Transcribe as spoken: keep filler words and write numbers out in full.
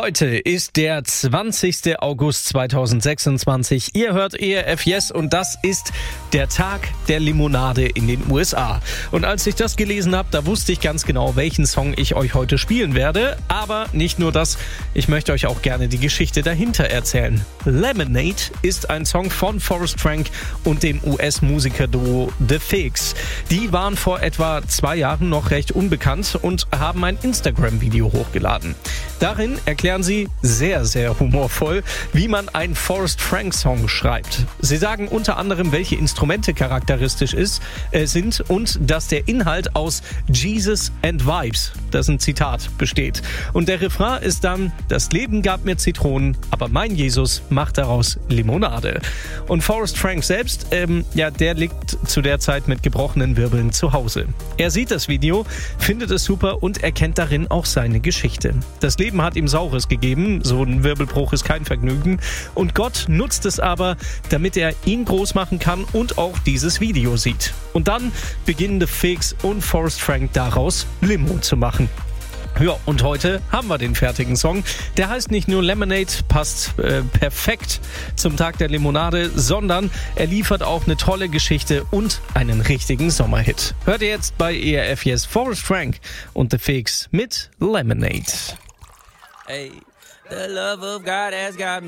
Heute ist der zwanzigster August zweitausendsechsundzwanzig. Ihr hört E R F Yes und das ist der Tag der Limonade in den U S A. Und als ich das gelesen habe, da wusste ich ganz genau, welchen Song ich euch heute spielen werde. Aber nicht nur das, ich möchte euch auch gerne die Geschichte dahinter erzählen. Lemonade ist ein Song von Forrest Frank und dem U S-Musiker-Duo The Figs. Die waren vor etwa zwei Jahren noch recht unbekannt und haben ein Instagram-Video hochgeladen. Darin erklären sie sehr, sehr humorvoll, wie man einen Forrest Frank-Song schreibt. Sie sagen unter anderem, welche Instrumente charakteristisch ist, äh, sind und dass der Inhalt aus Jesus and Vibes, das ist ein Zitat, besteht. Und der Refrain ist dann: Das Leben gab mir Zitronen, aber mein Jesus macht daraus Limonade. Und Forrest Frank selbst, ähm, ja, der liegt zu der Zeit mit gebrochenen Wirbeln zu Hause. Er sieht das Video, findet es super und erkennt darin auch seine Geschichte. Das Leben hat ihm Saures gegeben, so ein Wirbelbruch ist kein Vergnügen. Und Gott nutzt es aber, damit er ihn groß machen kann und auch dieses Video sieht. Und dann beginnen The Figs und Forrest Frank daraus Limo zu machen. Ja, und heute haben wir den fertigen Song. Der heißt nicht nur Lemonade, passt äh, perfekt zum Tag der Limonade, sondern er liefert auch eine tolle Geschichte und einen richtigen Sommerhit. Hört ihr jetzt bei E R F Yes Forrest Frank und The Figs mit Lemonade. Hey, the love of God has got me.